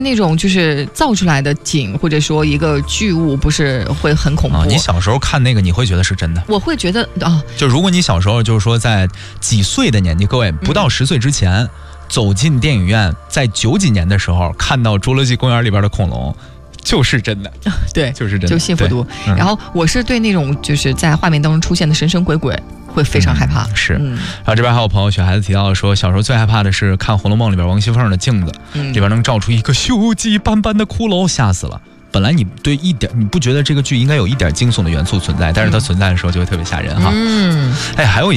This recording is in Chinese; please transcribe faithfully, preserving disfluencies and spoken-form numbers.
那种就是造出来的景，或者说一个巨物，不是会很恐怖、 啊？你小时候看那个，你会觉得是真的？ 我会觉得啊， 就如果你小时候就是说在几岁的年纪，各位不到十岁之前、嗯、走进电影院，在九几年的时候看到《侏罗纪公园》里边的恐龙。就是真的， 对， 就是真的， 就幸福度、嗯。然后我是对那种就是在画面当中出现的神神鬼鬼会非常害怕。 嗯、是、 嗯， 然后这边还有朋友雪孩子提到说，小时候最害怕的是看《红楼梦》里边王熙凤的镜子、嗯，里边能照出一个锈迹斑斑的骷髅，吓死了。本来你对一点你不觉得这个剧应该有一点惊悚的元素存在，但是它存在的时候就会特别吓人哈。 嗯， 哎，还有一。